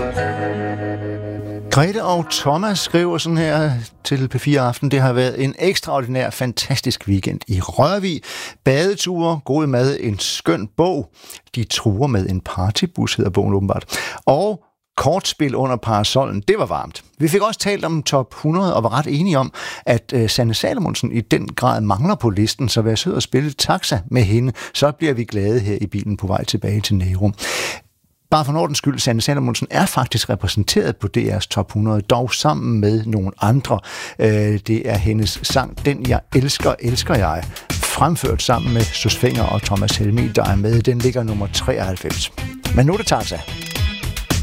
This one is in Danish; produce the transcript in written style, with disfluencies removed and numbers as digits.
Grete og Thomas skriver sådan her til P4 Aften. Det har været en ekstraordinær, fantastisk weekend i Rørvig. Badeture, god mad, en skøn bog. De truer med en partybus, hedder bogen åbenbart. Og kortspil under parasollen, det var varmt. Vi fik også talt om top 100 og var ret enige om, at Sanne Salomonsen i den grad mangler på listen, så vær sød og spille taxa med hende, så bliver vi glade her i bilen på vej tilbage til Nærum. Bare for ordens skyld, Sanne Salomonsen er faktisk repræsenteret på DR's top 100, dog sammen med nogle andre. Det er hendes sang Den jeg elsker, elsker jeg, fremført sammen med Sus Fenger og Thomas Helmig, der er med. Den ligger nummer 93. Men nu er det taxa.